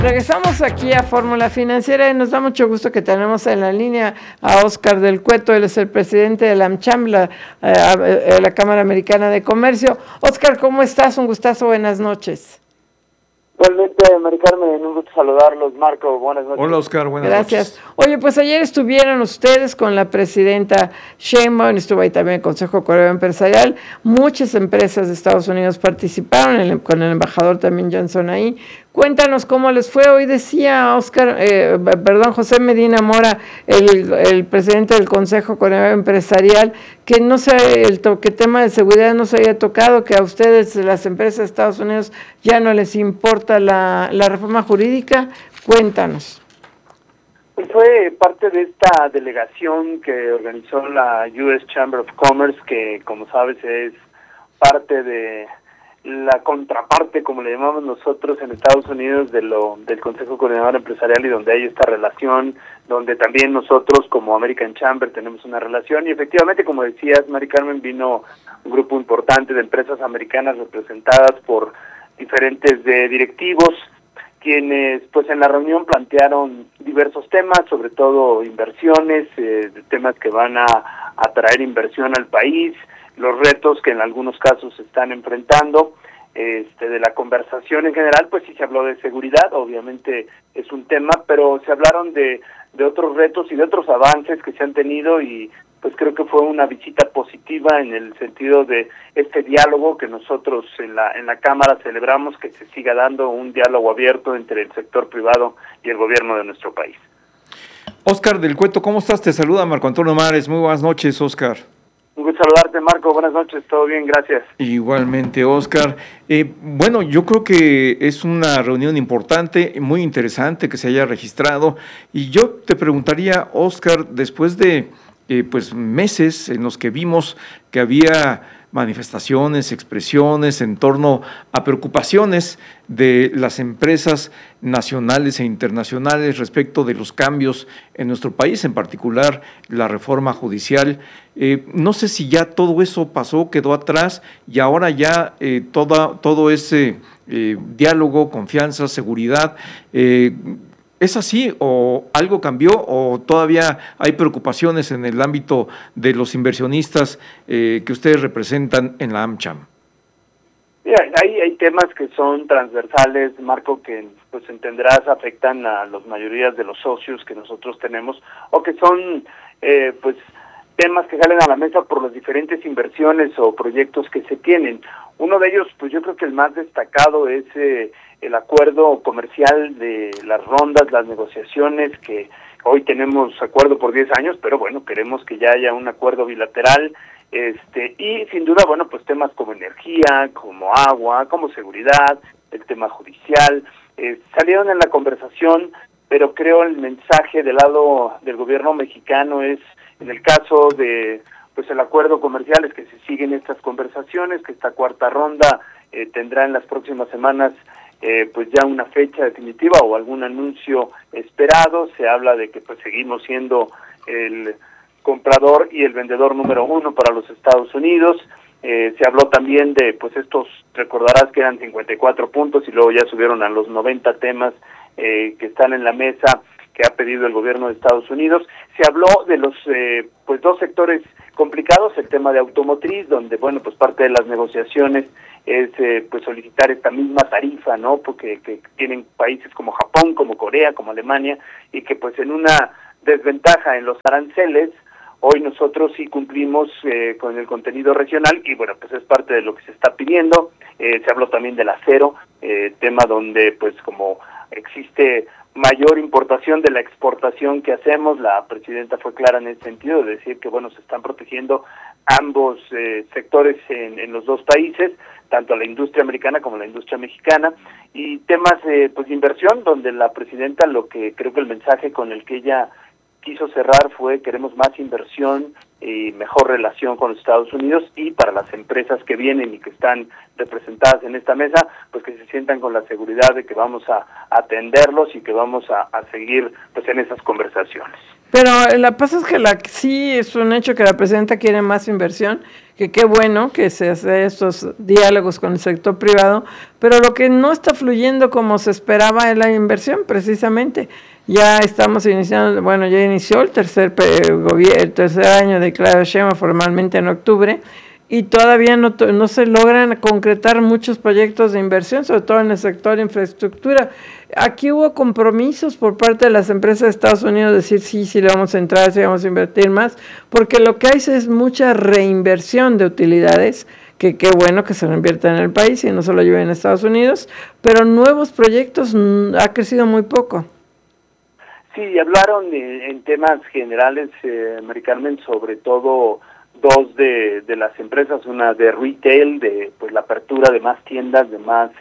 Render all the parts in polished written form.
Regresamos aquí a Fórmula Financiera y nos da mucho gusto que tenemos en la línea a Óscar del Cueto. Él es el presidente de la AmCham, la Cámara Americana de Comercio. Óscar, ¿cómo estás? Un gustazo, buenas noches. Igualmente, Mari Carmen, un gusto saludarlos. Marco, buenas noches. Hola, Óscar, buenas Gracias. noches. Oye, pues ayer estuvieron ustedes con la presidenta Sheinbaum, estuvo ahí también el Consejo Coreano Empresarial. Muchas empresas de Estados Unidos participaron, con el embajador también Johnson ahí. Cuéntanos cómo les fue. Hoy decía José Medina Mora, el presidente del Consejo Coreano Empresarial, que que tema de seguridad no se había tocado, que a ustedes, las empresas de Estados Unidos, ya no les importa la reforma jurídica. Cuéntanos. Pues fue parte de esta delegación que organizó la US Chamber of Commerce, que como sabes es parte de la contraparte, como le llamamos nosotros en Estados Unidos, del Consejo Coordinador Empresarial, y donde hay esta relación, donde también nosotros como American Chamber tenemos una relación. Y efectivamente, como decías, Mari Carmen, vino un grupo importante de empresas americanas representadas por diferentes directivos, quienes pues en la reunión plantearon diversos temas, sobre todo inversiones, temas que van a atraer inversión al país, los retos que en algunos casos se están enfrentando. De la conversación en general, pues sí se habló de seguridad, obviamente es un tema, pero se hablaron de otros retos y de otros avances que se han tenido, y pues creo que fue una visita positiva en el sentido de este diálogo que nosotros en la Cámara celebramos, que se siga dando un diálogo abierto entre el sector privado y el gobierno de nuestro país. Óscar del Cueto, ¿cómo estás? Te saluda Marco Antonio Mares. Muy buenas noches, Óscar. Un gusto saludarte, Marco. Buenas noches. Todo bien, gracias. Igualmente, Óscar. Bueno, yo creo que es una reunión importante, muy interesante que se haya registrado. Y yo te preguntaría, Óscar, después de pues meses en los que vimos que había manifestaciones, expresiones en torno a preocupaciones de las empresas nacionales e internacionales respecto de los cambios en nuestro país, en particular la reforma judicial. No sé si ya todo eso pasó, quedó atrás, y ahora ya todo ese diálogo, confianza, seguridad, ¿es así o algo cambió o todavía hay preocupaciones en el ámbito de los inversionistas que ustedes representan en la AmCham? Mira, hay temas que son transversales, Marco, que pues entenderás afectan a las mayorías de los socios que nosotros tenemos, o que son pues temas que salen a la mesa por las diferentes inversiones o proyectos que se tienen. Uno de ellos, pues yo creo que el más destacado es el acuerdo comercial de las rondas, las negociaciones, que hoy tenemos acuerdo por 10 años, pero bueno, queremos que ya haya un acuerdo bilateral, y sin duda, bueno, pues temas como energía, como agua, como seguridad, el tema judicial, salieron en la conversación, pero creo el mensaje del lado del gobierno mexicano es, en el caso de pues el acuerdo comercial, es que se siguen estas conversaciones, que esta cuarta ronda tendrá en las próximas semanas pues ya una fecha definitiva o algún anuncio esperado. Se habla de que pues seguimos siendo el comprador y el vendedor número uno para los Estados Unidos. Se habló también de pues estos, recordarás que eran 54 puntos y luego ya subieron a los 90 temas que están en la mesa que ha pedido el gobierno de Estados Unidos. Se habló de los pues dos sectores complicados, el tema de automotriz, donde bueno, pues parte de las negociaciones es pues solicitar esta misma tarifa, ¿no? Porque que tienen países como Japón, como Corea, como Alemania, y que pues en una desventaja en los aranceles, hoy nosotros sí cumplimos con el contenido regional, y bueno, pues es parte de lo que se está pidiendo. Se habló también del acero, tema donde pues como existe mayor importación de la exportación que hacemos, la presidenta fue clara en ese sentido, de decir que bueno, se están protegiendo ambos sectores en los dos países, tanto la industria americana como la industria mexicana, y temas pues de inversión, donde la presidenta, lo que creo que el mensaje con el que ella quiso cerrar fue: queremos más inversión y mejor relación con los Estados Unidos, y para las empresas que vienen y que están representadas en esta mesa, pues que se sientan con la seguridad de que vamos a atenderlos y que vamos a seguir pues en esas conversaciones. Pero la pasa es que sí es un hecho que la presidenta quiere más inversión, que qué bueno que se hace estos diálogos con el sector privado, pero lo que no está fluyendo como se esperaba es la inversión, precisamente. Ya estamos iniciando, bueno, ya inició el tercer año de Claudia Sheinbaum formalmente en octubre, y todavía no se logran concretar muchos proyectos de inversión, sobre todo en el sector de infraestructura. Aquí hubo compromisos por parte de las empresas de Estados Unidos, decir sí le vamos a entrar, sí vamos a invertir más, porque lo que hay es mucha reinversión de utilidades, que qué bueno que se reinvierta en el país y no solo lleven en Estados Unidos, pero nuevos proyectos ha crecido muy poco. Sí, hablaron en temas generales, Mari Carmen, sobre todo dos de las empresas, una de retail, de pues la apertura de más tiendas, de más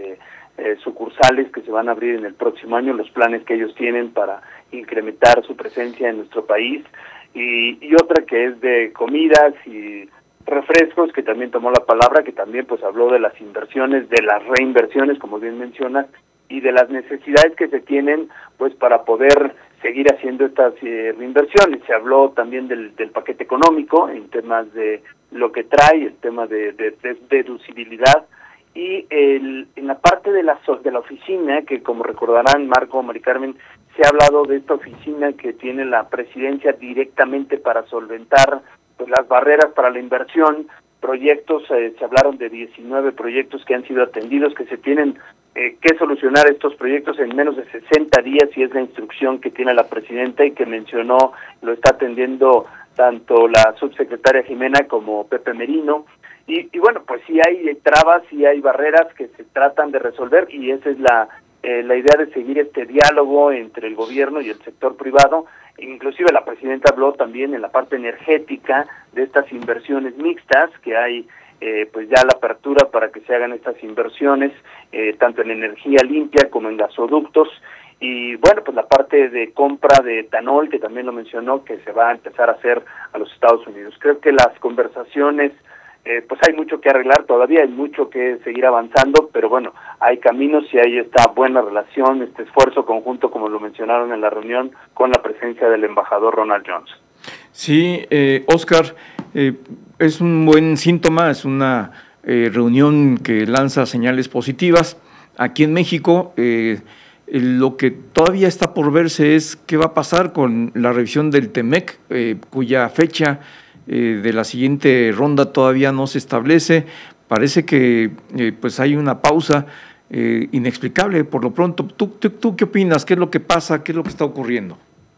sucursales que se van a abrir en el próximo año, los planes que ellos tienen para incrementar su presencia en nuestro país, y otra que es de comidas y refrescos, que también tomó la palabra, que también pues habló de las inversiones, de las reinversiones, como bien mencionas, y de las necesidades que se tienen pues para poder seguir haciendo estas reinversiones. Se habló también del paquete económico en temas de lo que trae, el tema de deducibilidad, y en la parte de la oficina, que como recordarán Marco, Mari Carmen, se ha hablado de esta oficina que tiene la presidencia directamente para solventar pues las barreras para la inversión, proyectos, se hablaron de 19 proyectos que han sido atendidos, que se tienen que solucionar estos proyectos en menos de 60 días, y es la instrucción que tiene la presidenta y que mencionó, lo está atendiendo tanto la subsecretaria Jimena como Pepe Merino, y bueno, pues sí hay trabas, sí hay barreras que se tratan de resolver, y esa es la idea de seguir este diálogo entre el gobierno y el sector privado. Inclusive la presidenta habló también en la parte energética de estas inversiones mixtas, que hay pues ya la apertura para que se hagan estas inversiones, tanto en energía limpia como en gasoductos, y bueno, pues la parte de compra de etanol, que también lo mencionó, que se va a empezar a hacer a los Estados Unidos. Creo que las conversaciones, pues hay mucho que arreglar todavía, hay mucho que seguir avanzando, pero bueno, hay caminos y hay esta buena relación, este esfuerzo conjunto, como lo mencionaron en la reunión, con la presencia del embajador Ronald Jones. Sí, Oscar, es un buen síntoma, es una reunión que lanza señales positivas. Aquí en México, lo que todavía está por verse es qué va a pasar con la revisión del TEMEC, cuya fecha de la siguiente ronda todavía no se establece. Parece que pues hay una pausa inexplicable por lo pronto. ¿Tú qué opinas? ¿Qué es lo que pasa? ¿Qué es lo que está ocurriendo?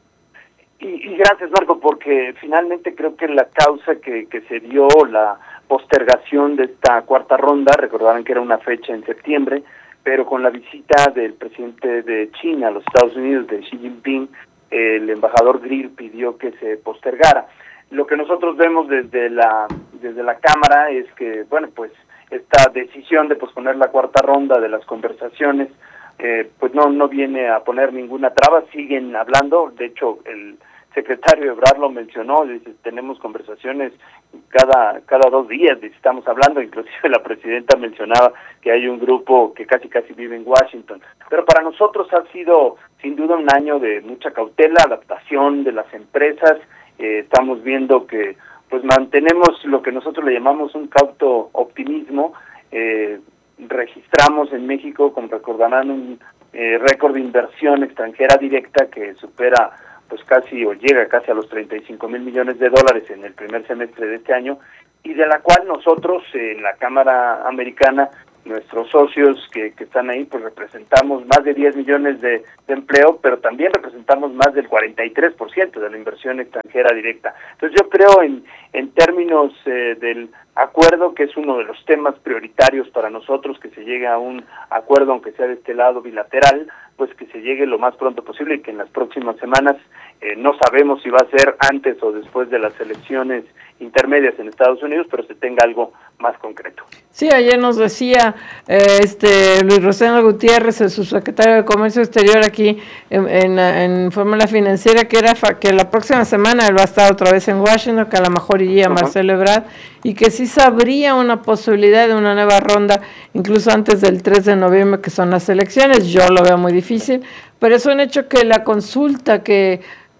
Y gracias, Marco, porque finalmente creo que la causa que se dio, la postergación de esta cuarta ronda, recordarán que era una fecha en septiembre, pero con la visita del presidente de China a los Estados Unidos, de Xi Jinping, el embajador Grill pidió que se postergara. Lo que nosotros vemos desde la Cámara es que, bueno, pues esta decisión de posponer la cuarta ronda de las conversaciones, pues no viene a poner ninguna traba, siguen hablando. De hecho, el secretario Ebrard lo mencionó, dice, tenemos conversaciones cada 2 días, estamos hablando, inclusive la presidenta mencionaba que hay un grupo que casi vive en Washington. Pero para nosotros ha sido sin duda un año de mucha cautela, adaptación de las empresas. Estamos viendo que pues mantenemos lo que nosotros le llamamos un cauto optimismo. Registramos en México, como recordarán, un récord de inversión extranjera directa que supera pues casi o llega casi a los 35,000 millones de dólares en el primer semestre de este año, y de la cual nosotros en la Cámara Americana, nuestros socios que están ahí, pues representamos más de 10 millones de empleo, pero también representamos más del 43% de la inversión extranjera directa. Entonces yo creo en términos del acuerdo, que es uno de los temas prioritarios para nosotros, que se llegue a un acuerdo, aunque sea de este lado bilateral, pues que se llegue lo más pronto posible, y que en las próximas semanas, no sabemos si va a ser antes o después de las elecciones intermedias en Estados Unidos, pero se tenga algo más concreto. Sí, ayer nos decía Luis Rosendo Gutiérrez, el subsecretario de Comercio Exterior aquí en Fórmula Financiera, que la próxima semana él va a estar otra vez en Washington, que a lo mejor iría Marcelo Ebrard, y que sí sabría una posibilidad de una nueva ronda, incluso antes del 3 de noviembre, que son las elecciones. Yo lo veo muy difícil, pero es un hecho que la consulta que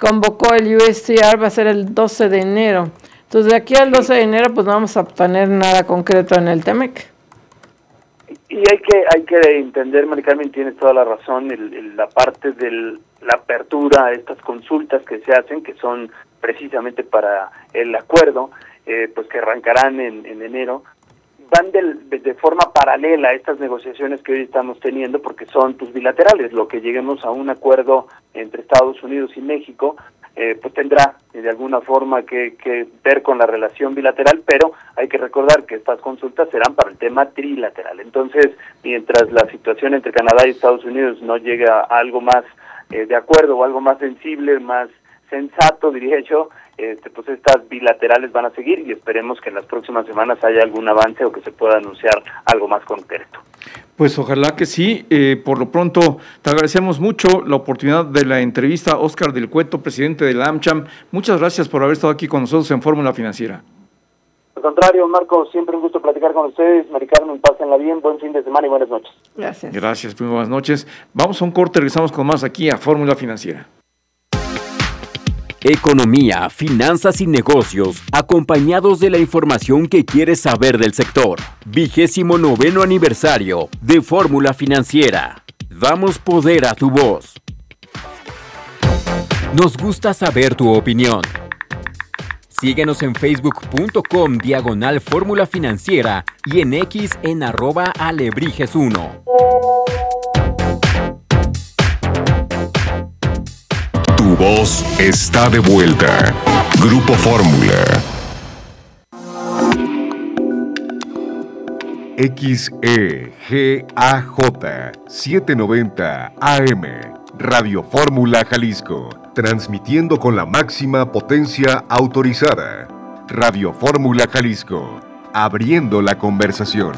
convocó el USTR, va a ser el 12 de enero. Entonces, de aquí al 12 de enero, pues no vamos a obtener nada concreto en el TEMEC. Y hay que entender, Mari Carmen, tienes toda la razón, la parte de la apertura a estas consultas que se hacen, que son precisamente para el acuerdo, pues que arrancarán en enero, van de forma paralela a estas negociaciones que hoy estamos teniendo, porque son pues bilaterales. Lo que lleguemos a un acuerdo entre Estados Unidos y México, pues tendrá de alguna forma que ver con la relación bilateral, pero hay que recordar que estas consultas serán para el tema trilateral. Entonces, mientras la situación entre Canadá y Estados Unidos no llegue a algo más de acuerdo o algo más sensible, más sensato, diría yo, pues estas bilaterales van a seguir y esperemos que en las próximas semanas haya algún avance o que se pueda anunciar algo más concreto. Pues ojalá que sí. Por lo pronto, te agradecemos mucho la oportunidad de la entrevista. Óscar del Cueto, presidente de la AmCham, muchas gracias por haber estado aquí con nosotros en Fórmula Financiera. Al contrario, Marco, siempre un gusto platicar con ustedes. Mari Carmen, pásenla bien, buen fin de semana y buenas noches. Gracias. Gracias, muy buenas noches. Vamos a un corte, regresamos con más aquí a Fórmula Financiera. Economía, finanzas y negocios, acompañados de la información que quieres saber del sector. 29º aniversario de Fórmula Financiera. Damos poder a tu voz. Nos gusta saber tu opinión. Síguenos en facebook.com/Fórmula Financiera y en X en @Alebrijes1. Tu voz está de vuelta. Grupo Fórmula. XEGAJ 790 AM. Radio Fórmula Jalisco. Transmitiendo con la máxima potencia autorizada. Radio Fórmula Jalisco. Abriendo la conversación.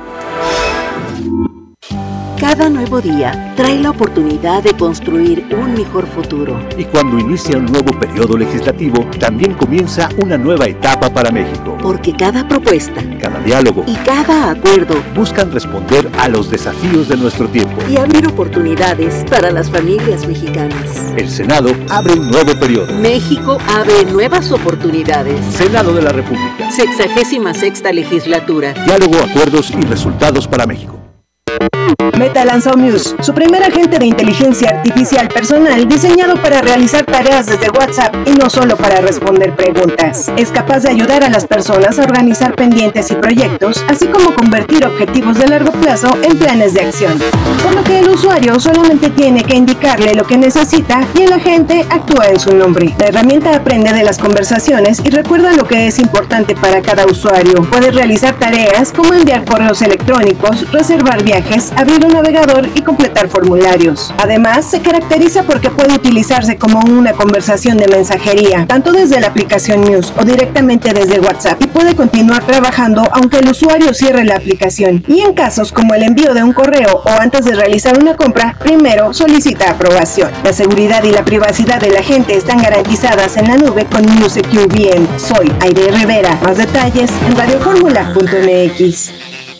Cada nuevo día trae la oportunidad de construir un mejor futuro. Y cuando inicia un nuevo periodo legislativo, también comienza una nueva etapa para México. Porque cada propuesta, cada diálogo y cada acuerdo buscan responder a los desafíos de nuestro tiempo y abrir oportunidades para las familias mexicanas. El Senado abre un nuevo periodo. México abre nuevas oportunidades. Senado de la República. 66ª legislatura. Diálogo, acuerdos y resultados para México. Meta lanzó Muse, su primer agente de inteligencia artificial personal diseñado para realizar tareas desde WhatsApp y no solo para responder preguntas. Es capaz de ayudar a las personas a organizar pendientes y proyectos, así como convertir objetivos de largo plazo en planes de acción. Por lo que el usuario solamente tiene que indicarle lo que necesita y el agente actúa en su nombre. La herramienta aprende de las conversaciones y recuerda lo que es importante para cada usuario. Puede realizar tareas como enviar correos electrónicos, reservar viajes, abrir un navegador y completar formularios. Además, se caracteriza porque puede utilizarse como una conversación de mensajería, tanto desde la aplicación Muse o directamente desde WhatsApp, y puede continuar trabajando aunque el usuario cierre la aplicación. Y en casos como el envío de un correo o antes de realizar una compra, primero solicita aprobación. La seguridad y la privacidad de la gente están garantizadas en la nube con Muse Secure VM. Soy Aide Rivera. Más detalles en radioformula.mx.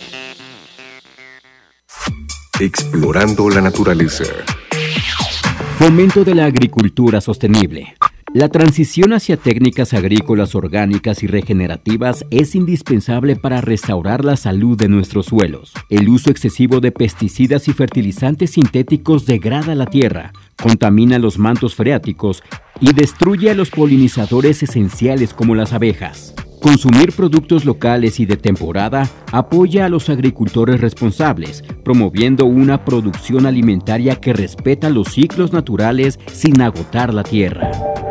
Explorando la naturaleza. Fomento de la agricultura sostenible. La transición hacia técnicas agrícolas orgánicas y regenerativas es indispensable para restaurar la salud de nuestros suelos. El uso excesivo de pesticidas y fertilizantes sintéticos degrada la tierra, contamina los mantos freáticos y destruye a los polinizadores esenciales como las abejas. Consumir productos locales y de temporada apoya a los agricultores responsables, promoviendo una producción alimentaria que respeta los ciclos naturales sin agotar la tierra.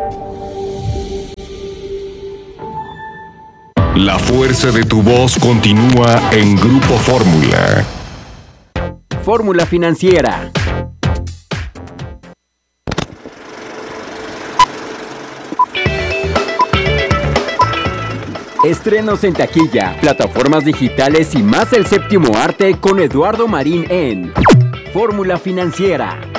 La fuerza de tu voz continúa en Grupo Fórmula. Fórmula Financiera. Estrenos en taquilla, plataformas digitales y más el séptimo arte con Eduardo Marín en Fórmula Financiera.